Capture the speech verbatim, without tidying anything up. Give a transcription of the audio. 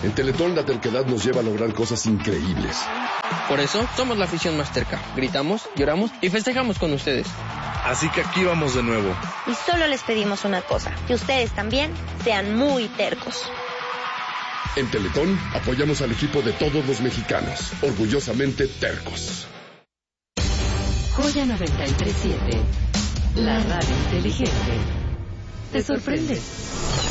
En Teletón la terquedad nos lleva a lograr cosas increíbles. Por eso somos la afición más terca. Gritamos, lloramos y festejamos con ustedes. Así que aquí vamos de nuevo. Y solo les pedimos una cosa, que ustedes también sean muy tercos. En Teletón apoyamos al equipo de todos los mexicanos, orgullosamente tercos. Joya noventa y tres punto siete, la radio inteligente. ¿Te sorprende?